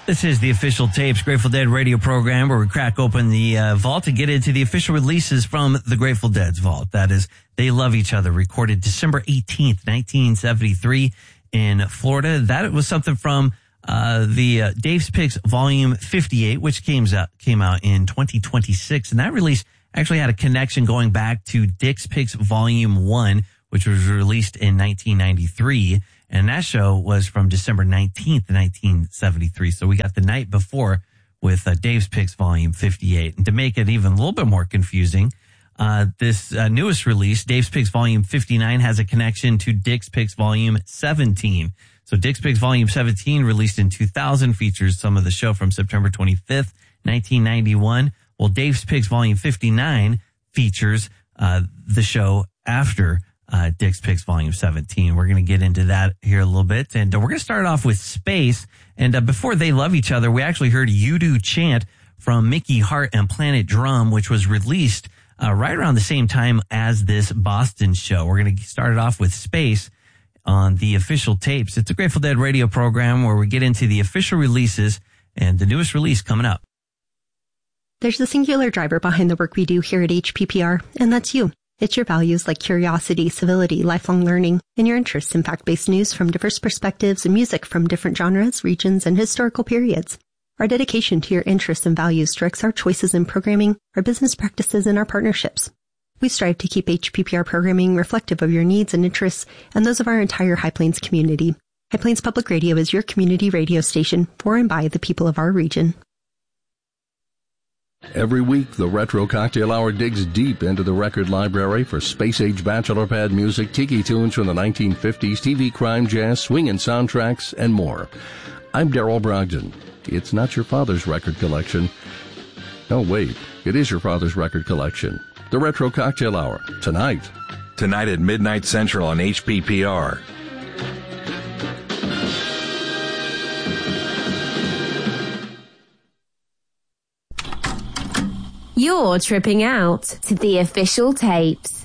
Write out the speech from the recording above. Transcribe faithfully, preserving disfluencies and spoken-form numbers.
This is the Official Tapes Grateful Dead radio program where we crack open the uh, vault to get into the official releases from the Grateful Dead's vault. That is, They Love Each Other, recorded December eighteenth, nineteen seventy-three in Florida. That was something from uh, the uh, Dave's Picks Volume fifty-eight, which came out, came out in twenty twenty-six. And that release actually had a connection going back to Dick's Picks Volume one, which was released in nineteen ninety-three. And that show was from December nineteenth, nineteen seventy-three. So we got the night before with uh, Dave's Picks Volume fifty-eight. And to make it even a little bit more confusing, uh, this uh, newest release, Dave's Picks Volume fifty-nine, has a connection to Dick's Picks Volume seventeen. So Dick's Picks Volume seventeen, released in two thousand, features some of the show from September twenty-fifth, nineteen ninety-one. Well, Dave's Picks Volume fifty-nine features uh, the show after Uh, Dick's Picks Volume seventeen. We're going to get into that here a little bit. And uh, we're going to start off with Space. And uh, before They Love Each Other, we actually heard You Do Chant from Mickey Hart and Planet Drum, which was released uh, right around the same time as this Boston show. We're going to start it off with Space on the Official Tapes. It's a Grateful Dead radio program where we get into the official releases and the newest release coming up. There's a singular driver behind the work we do here at H P P R, and that's you. It's your values like curiosity, civility, lifelong learning, and your interests in fact-based news from diverse perspectives and music from different genres, regions, and historical periods. Our dedication to your interests and values directs our choices in programming, our business practices, and our partnerships. We strive to keep H P P R programming reflective of your needs and interests and those of our entire High Plains community. High Plains Public Radio is your community radio station for and by the people of our region. Every week, the Retro Cocktail Hour digs deep into the record library for space-age bachelor pad music, tiki tunes from the nineteen fifties, T V crime, jazz, swing and soundtracks, and more. I'm Daryl Brogdon. It's not your father's record collection. No, wait. It is your father's record collection. The Retro Cocktail Hour, tonight. Tonight at midnight Central on H P P R. You're tripping out to the Official Tapes.